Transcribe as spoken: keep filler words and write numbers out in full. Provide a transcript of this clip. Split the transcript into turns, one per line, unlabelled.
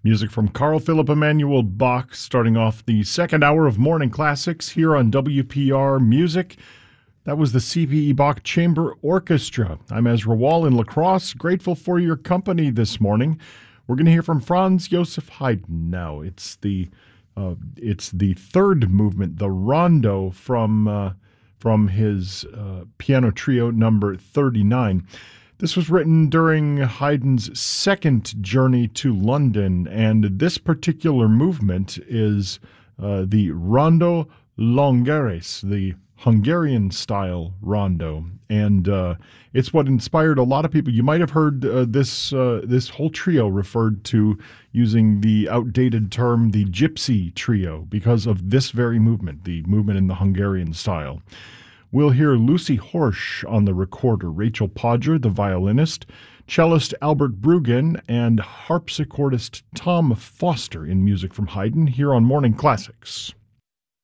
Music from Carl Philipp Emanuel Bach, starting off the second hour of Morning Classics here on W P R Music. That was the C P E Bach Chamber Orchestra. I'm Ezra Wall in La Crosse, grateful for your company this morning. We're going to hear from Franz Joseph Haydn now. It's the uh, it's the third movement, the Rondo from uh, from his uh, piano trio number thirty-nine. This was written during Haydn's second journey to London, and this particular movement is uh, the Rondo Longares, the Hungarian-style rondo, and uh, it's what inspired a lot of people. You might have heard uh, this uh, this whole trio referred to using the outdated term the Gypsy Trio because of this very movement, the movement in the Hungarian style. We'll hear Lucy Horsch on the recorder, Rachel Podger, the violinist, cellist Albert Bruggen, and harpsichordist Tom Foster in music from Haydn here on Morning Classics.